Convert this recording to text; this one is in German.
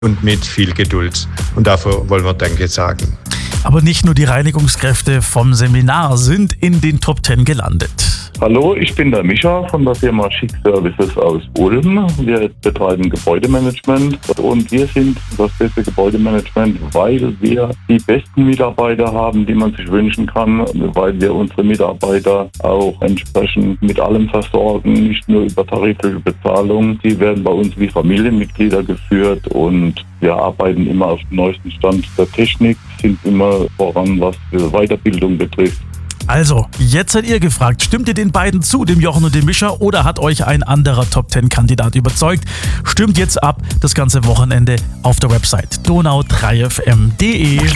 und mit viel Geduld. Und dafür wollen wir Danke sagen. Aber nicht nur die Reinigungskräfte vom Seminar sind in den Top 10 gelandet. Hallo, ich bin der Micha von der Firma Schick Services aus Ulm. Wir betreiben Gebäudemanagement und wir sind das beste Gebäudemanagement, weil wir die besten Mitarbeiter haben, die man sich wünschen kann, weil wir unsere Mitarbeiter auch entsprechend mit allem versorgen, nicht nur über tarifliche Bezahlung. Die werden bei uns wie Familienmitglieder geführt und wir arbeiten immer auf dem neuesten Stand der Technik, sind immer voran, was Weiterbildung betrifft. Also, jetzt seid ihr gefragt, stimmt ihr den beiden zu, dem Jochen und dem Mischa, oder hat euch ein anderer Top-10-Kandidat überzeugt? Stimmt jetzt ab, das ganze Wochenende auf der Website donau3fm.de.